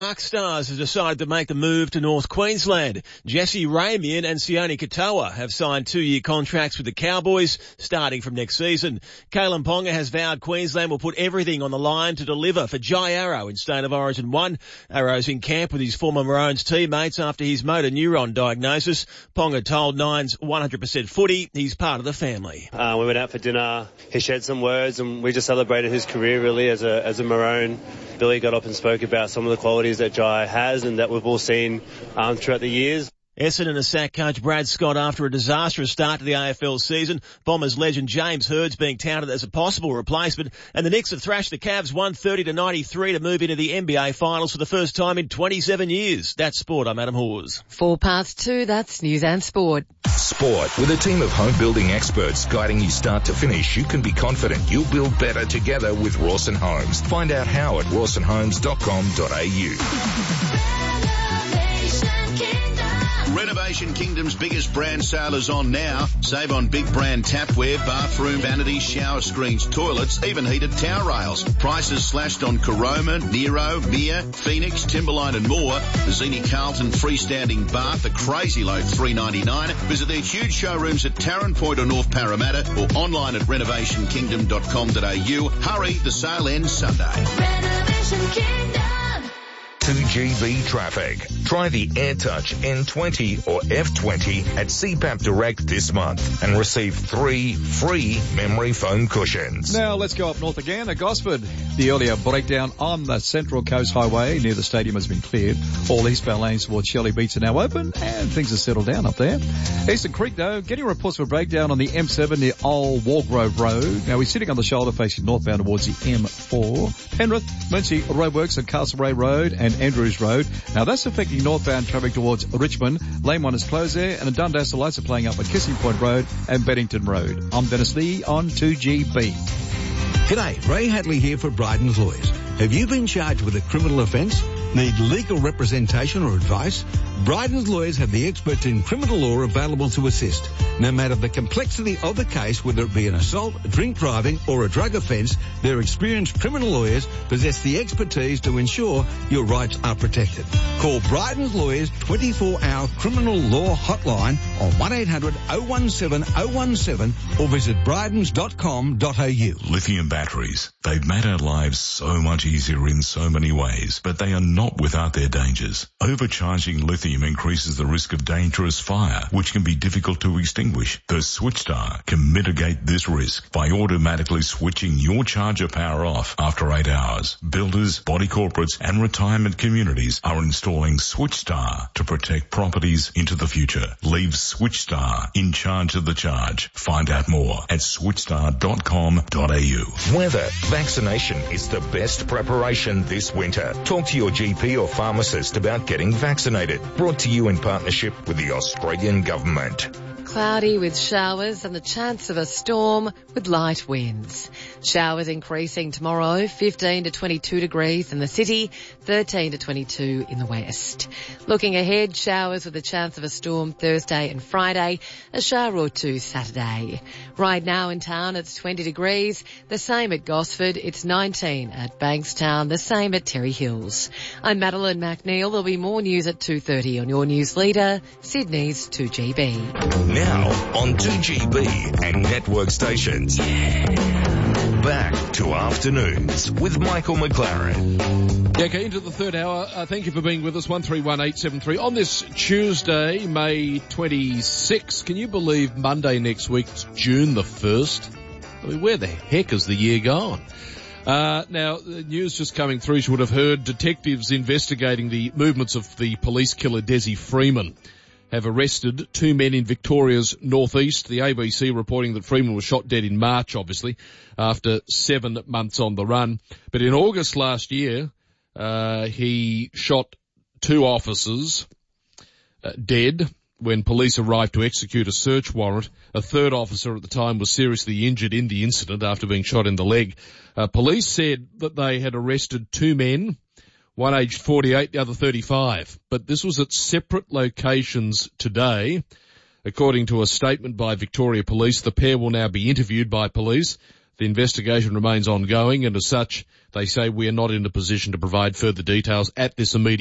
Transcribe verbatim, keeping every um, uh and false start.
Park Stars has decided to make the move to North Queensland. Jesse Ramian and Sione Katoa have signed two-year contracts with the Cowboys starting from next season. Kalen Ponga has vowed Queensland will put everything on the line to deliver for Jai Arrow in State of Origin one. Arrow's in camp with his former Maroons teammates after his motor neuron diagnosis. Ponga told Nine's one hundred percent Footy he's part of the family. Uh, we went out for dinner, he shared some words and we just celebrated his career really as a, as a Maroon. Billy got up and spoke about some of the qualities that Jai has and that we've all seen um, throughout the years. Essendon and sack coach Brad Scott after a disastrous start to the A F L season. Bombers legend James Hurd's being touted as a possible replacement, and the Knicks have thrashed the Cavs one thirty to ninety-three to move into the N B A Finals for the first time in twenty-seven years. That's sport. I'm Adam Hawes. Four past two, that's News and Sport. Sport. With a team of home building experts guiding you start to finish, you can be confident you'll build better together with Rawson Homes. Find out how at rawson homes dot com dot a u. Renovation Kingdom's biggest brand sale is on now. Save on big brand tapware, bathroom vanities, shower screens, toilets, even heated towel rails. Prices slashed on Caroma, Nero, Mia, Phoenix, Timberline and more. The Zini Carlton freestanding bath, a crazy low three ninety-nine. Visit their huge showrooms at Tarrant Point or North Parramatta or online at renovation kingdom dot com dot a u. Hurry, the sale ends Sunday. Renovation Kingdom. two G B traffic. Try the AirTouch N twenty or F twenty at C PAP Direct this month and receive three free memory foam cushions. Now let's go up north again at Gosford. The earlier breakdown on the Central Coast Highway near the stadium has been cleared. All eastbound lanes towards Shelley Beach are now open and things are settled down up there. Eastern Creek though, getting reports of a breakdown on the M seven near Old Walgrove Road. Now we're sitting on the shoulder facing northbound towards the M four. Penrith, Muncie Roadworks at Castlereagh Road and Andrews Road. Now that's affecting northbound traffic towards Richmond. Lane one is closed there, and the Dundas lights are playing up at Kissing Point Road and Beddington Road. I'm Dennis Lee on two G B. G'day, Ray Hadley here for Bryden's Lawyers. Have you been charged with a criminal offence? Need legal representation or advice? Bryden's Lawyers have the experts in criminal law available to assist. No matter the complexity of the case, whether it be an assault, drink driving or a drug offence, their experienced criminal lawyers possess the expertise to ensure your rights are protected. Call Bryden's Lawyers twenty-four hour criminal law hotline on one eight hundred oh one seven oh one seven or visit brydens dot com dot a u. Lithium batteries. They've made our lives so much easier in so many ways, but they are not without their dangers. Overcharging lithium increases the risk of dangerous fire, which can be difficult to extinguish. The SwitchStar can mitigate this risk by automatically switching your charger power off after eight hours. Builders, body corporates and retirement communities are installing SwitchStar to protect properties into the future. Leave SwitchStar in charge of the charge. Find out more at switchstar dot com dot a u. Weather. Vaccination is the best preparation this winter. Talk to your G P or pharmacist about getting vaccinated. Brought to you in partnership with the Australian Government. Cloudy with showers and the chance of a storm with light winds. Showers increasing tomorrow, fifteen to twenty-two degrees in the city, thirteen to twenty-two in the west. Looking ahead, showers with a chance of a storm Thursday and Friday, a shower or two Saturday. Right now in town it's twenty degrees, the same at Gosford, it's nineteen at Bankstown, the same at Terry Hills. I'm Madeline McNeil. There'll be more news at two thirty on your news leader, Sydney's two G B. Now on two G B and network stations. Yeah. Back to afternoons with Michael McLaren. Yeah, okay, into the third hour. Uh, thank you for being with us. one three one eight seven three. On this Tuesday, May twenty-sixth, can you believe Monday next week it's June the first? I mean, where the heck has the year gone? Uh, now, the news just coming through, you would have heard detectives investigating the movements of the police killer Desi Freeman have arrested two men in Victoria's northeast. The A B C reporting that Freeman was shot dead in March, obviously, after seven months on the run. But in August last year, uh, he shot two officers uh, dead when police arrived to execute a search warrant. A third officer at the time was seriously injured in the incident after being shot in the leg. Uh, police said that they had arrested two men, one aged forty-eight, the other thirty-five. But this was at separate locations today. According to a statement by Victoria Police, the pair will now be interviewed by police. The investigation remains ongoing, and as such, they say we are not in a position to provide further details at this immediate